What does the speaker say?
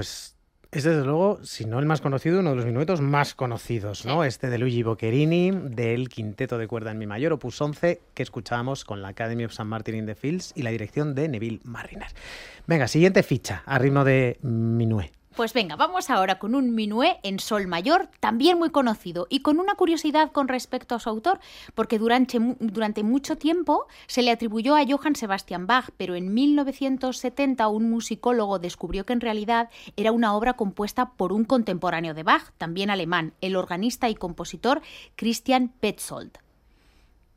pues es desde luego, si no el más conocido, uno de los minuetos más conocidos, ¿no? Este de Luigi Boccherini, del quinteto de cuerda en mi mayor, opus 11, que escuchábamos con la Academy of St. Martin in the Fields y la dirección de Neville Marriner. Venga, siguiente ficha, a ritmo de minué. Pues venga, vamos ahora con un minué en sol mayor, también muy conocido, y con una curiosidad con respecto a su autor, porque durante mucho tiempo se le atribuyó a Johann Sebastian Bach, pero en 1970 un musicólogo descubrió que en realidad era una obra compuesta por un contemporáneo de Bach, también alemán, el organista y compositor Christian Petzold.